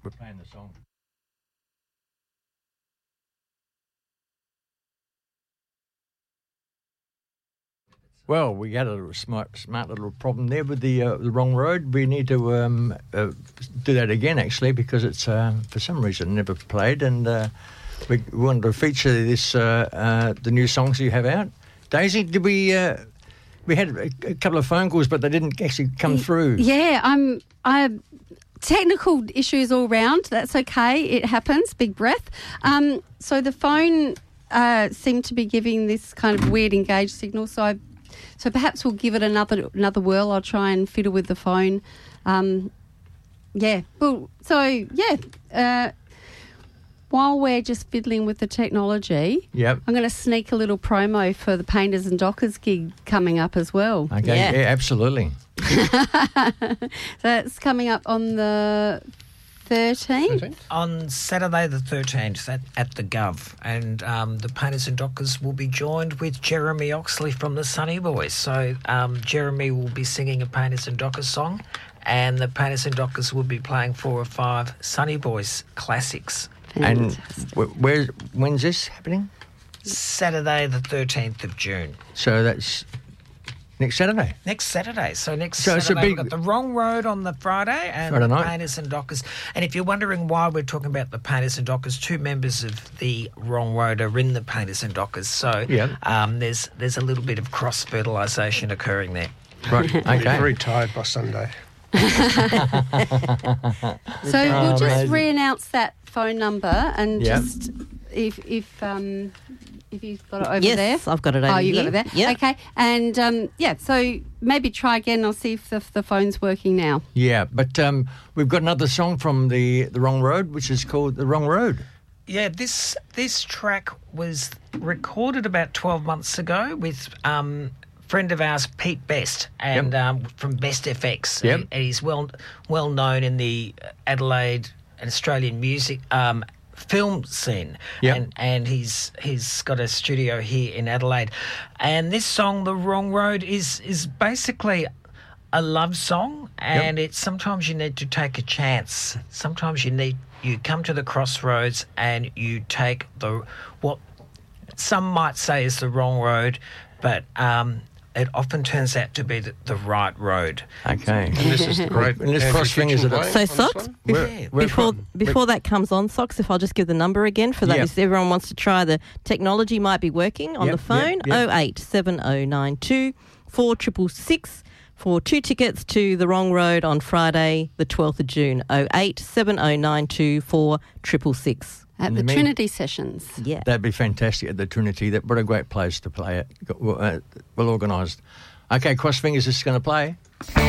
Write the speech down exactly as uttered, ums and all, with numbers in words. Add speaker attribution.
Speaker 1: we're playing the song. Well, we got a little smart, smart little problem there with the uh, the wrong road. We need to um, uh, do that again, actually, because it's uh, for some reason never played, and uh, we wanted to feature this uh, uh, the new songs you have out. Daisy, did we? Uh, we had a, a couple of phone calls, but they didn't actually come through.
Speaker 2: Yeah, I'm. I technical issues all round. That's okay. It happens. Big breath. Um, so the phone uh, seemed to be giving this kind of weird engaged signal. So I. So perhaps we'll give it another another whirl. I'll try and fiddle with the phone. Um, yeah. Well, so, yeah, uh, while we're just fiddling with the technology,
Speaker 1: yep.
Speaker 2: I'm going to sneak a little promo for the Painters and Dockers gig coming up as well.
Speaker 1: Okay, yeah, yeah absolutely.
Speaker 2: So it's coming up on the thirteenth?
Speaker 3: On Saturday the thirteenth at, at the Gov, and um, the Painters and Dockers will be joined with Jeremy Oxley from the Sunny Boys. So um, Jeremy will be singing a Painters and Dockers song, and the Painters and Dockers will be playing four or five Sunny Boys classics.
Speaker 1: And wh- where? When's this happening?
Speaker 3: Saturday the thirteenth of June.
Speaker 1: So that's next Saturday?
Speaker 3: Next Saturday. So next
Speaker 1: so
Speaker 3: Saturday
Speaker 1: big...
Speaker 3: we've got the Wrong Road on the Friday and
Speaker 1: Friday
Speaker 3: the
Speaker 1: night.
Speaker 3: Painters and Dockers. And if you're wondering why we're talking about the Painters and Dockers, two members of the Wrong Road are in the Painters and Dockers. So
Speaker 1: yep.
Speaker 3: um, there's there's a little bit of cross-fertilisation occurring there.
Speaker 1: Right, okay.
Speaker 4: Very tired by Sunday.
Speaker 2: So
Speaker 1: oh,
Speaker 2: we'll just
Speaker 1: amazing.
Speaker 2: re-announce that phone number and
Speaker 1: yep.
Speaker 2: just if if um if you've got it over
Speaker 5: yes,
Speaker 2: there.
Speaker 5: Yes, I've got it over
Speaker 2: oh, you
Speaker 5: here.
Speaker 2: got it there.
Speaker 5: Yep.
Speaker 2: Okay, and um, yeah, so maybe try again. I'll see if the, the phone's working now.
Speaker 1: Yeah, but um, we've got another song from the the Wrong Road, which is called The Wrong Road.
Speaker 3: Yeah, this this track was recorded about twelve months ago with um, a friend of ours, Pete Best, and
Speaker 1: yep.
Speaker 3: um, from Best F X.
Speaker 1: Yep.
Speaker 3: And he's well well known in the Adelaide and Australian music um, film scene.
Speaker 1: Yep.
Speaker 3: And and he's he's got a studio here in Adelaide. And this song, The Wrong Road, is is basically a love song, and yep. it's sometimes you need to take a chance. Sometimes you need you come to the crossroads and you take the what some might say is the wrong road, but um, it often turns out to be the, the right road.
Speaker 1: Okay,
Speaker 4: and this is the great.
Speaker 1: And this cross fingers it up.
Speaker 5: So Socks,
Speaker 1: where,
Speaker 5: yeah.
Speaker 1: where
Speaker 5: before
Speaker 1: from?
Speaker 5: before
Speaker 1: where?
Speaker 5: that comes on, Socks, if I'll just give the number again for that,
Speaker 1: yep.
Speaker 5: if everyone wants to try the technology might be working on
Speaker 1: yep,
Speaker 5: the phone.
Speaker 1: Yep, yep.
Speaker 5: oh eight seven oh nine two four six six six for two tickets to The Wrong Road on Friday, the twelfth of June. oh eight seven oh nine two four six six six.
Speaker 2: At the mean, Trinity Sessions.
Speaker 5: Yeah.
Speaker 1: That'd be fantastic at the Trinity. That what a great place to play it. Well, uh, well organised. Okay, cross fingers is going to play.